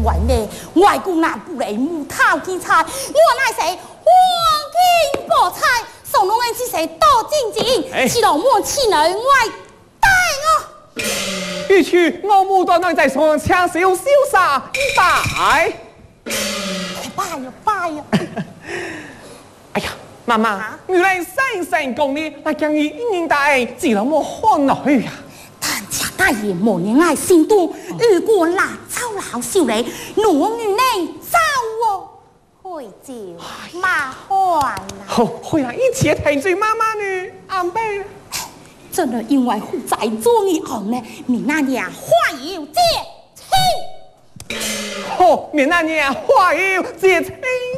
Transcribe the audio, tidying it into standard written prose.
外呢，外公那不来木头去菜，我乃是黄金菠菜，送侬的只是多金钱，吃了莫气人外带我。 必须我牡丹能在床枪手潇洒一拜。 拜呀！ 哎呀，妈妈，原来生生讲你，那将你一年大自然莫看来呀。 但家大爷莫人爱心多，如果辣椒老少嘞，我与你走哦，会照麻烦啦。 好，会啦，一起提罪妈妈呢，安排。 真的因为负债做你后呢，你那娘话有借亲。 好，你那娘话有借亲。